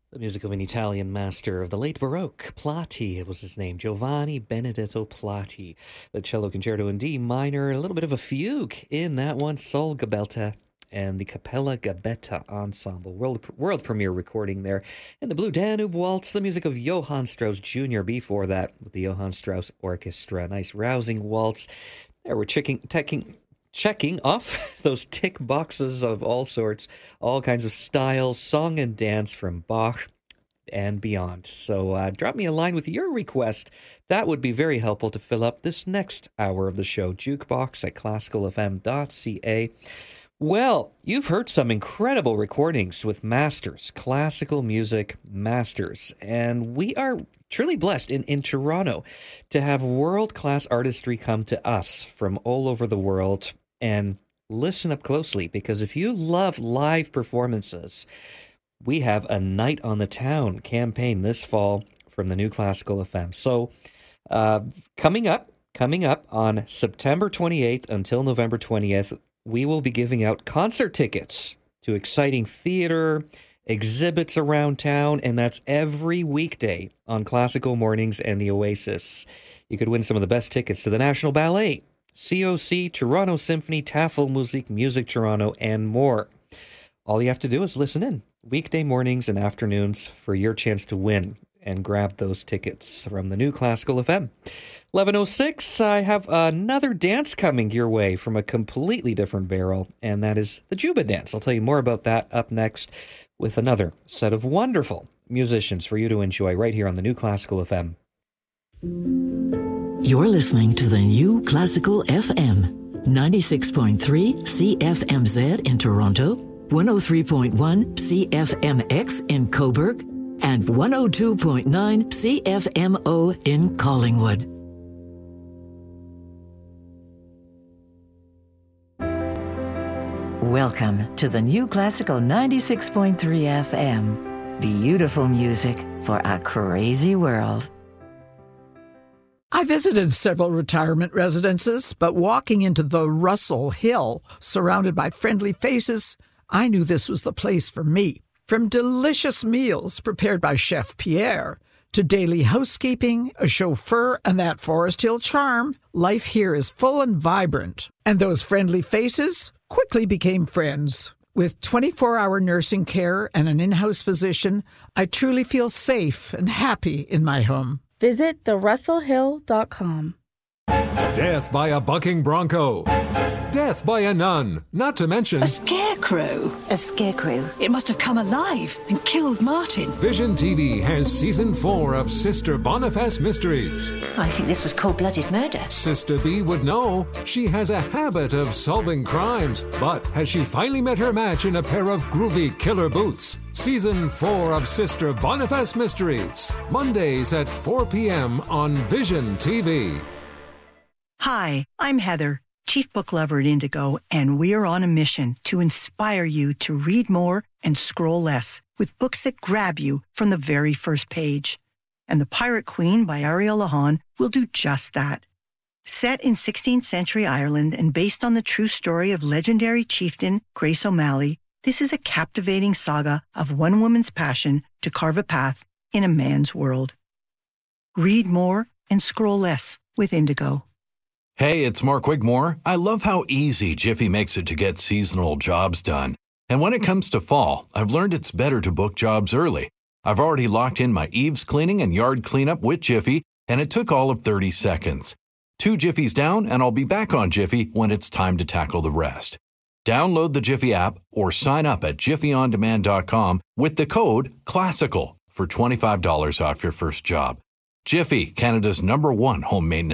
The music of an Italian master of the late Baroque, Platti was his name, Giovanni Benedetto Platti. The cello concerto in D minor, a little bit of a fugue in that one, Sol Gabetta and the Capella Gabetta Ensemble. World premiere recording there. And the Blue Danube Waltz, the music of Johann Strauss Jr. before that with the Johann Strauss Orchestra. Nice rousing waltz. There we're checking off those tick boxes of all sorts, all kinds of styles, song and dance from Bach and beyond. So drop me a line with your request. That would be very helpful to fill up this next hour of the show. Jukebox at classicalfm.ca. Well, you've heard some incredible recordings with masters, classical music masters, and we are truly blessed in Toronto to have world-class artistry come to us from all over the world. And listen up closely, because if you love live performances, we have a Night on the Town campaign this fall from the New Classical FM. So coming up on September 28th until November 20th, we will be giving out concert tickets to exciting theater, exhibits around town, and that's every weekday on Classical Mornings and the Oasis. You could win some of the best tickets to the National Ballet, COC, Toronto Symphony, Tafelmusik, Music Toronto, and more. All you have to do is listen in weekday mornings and afternoons for your chance to win and grab those tickets from the New Classical FM. 11:06, I have another dance coming your way from a completely different barrel, and that is the Juba Dance. I'll tell you more about that up next with another set of wonderful musicians for you to enjoy right here on the New Classical FM. You're listening to the New Classical FM, 96.3 CFMZ in Toronto, 103.1 CFMX in Cobourg, and 102.9 CFMO in Collingwood. Welcome to the New Classical 96.3 FM. Beautiful music for a crazy world. I visited several retirement residences, but walking into the Russell Hill, surrounded by friendly faces, I knew this was the place for me. From delicious meals prepared by Chef Pierre, to daily housekeeping, a chauffeur, and that Forest Hill charm, life here is full and vibrant. And those friendly faces quickly became friends. With 24-hour nursing care and an in-house physician, I truly feel safe and happy in my home. Visit therussellhill.com. Death by a bucking bronco. Death by a nun. Not to mention... A scarecrow. A scarecrow. It must have come alive and killed Martin. Vision TV has Season 4 of Sister Boniface Mysteries. I think this was cold-blooded murder. Sister B would know. She has a habit of solving crimes. But has she finally met her match in a pair of groovy killer boots? Season 4 of Sister Boniface Mysteries. Mondays at 4 p.m. on Vision TV. Hi, I'm Heather, Chief Book Lover at Indigo, and we're on a mission to inspire you to read more and scroll less with books that grab you from the very first page. And The Pirate Queen by Ariel Lahan will do just that. Set in 16th century Ireland and based on the true story of legendary chieftain Grace O'Malley, this is a captivating saga of one woman's passion to carve a path in a man's world. Read more and scroll less with Indigo. Hey, it's Mark Wigmore. I love how easy Jiffy makes it to get seasonal jobs done. And when it comes to fall, I've learned it's better to book jobs early. I've already locked in my eaves cleaning and yard cleanup with Jiffy, and it took all of 30 seconds. 2 Jiffies down, and I'll be back on Jiffy when it's time to tackle the rest. Download the Jiffy app or sign up at jiffyondemand.com with the code CLASSICAL for $25 off your first job. Jiffy, Canada's #1 home maintenance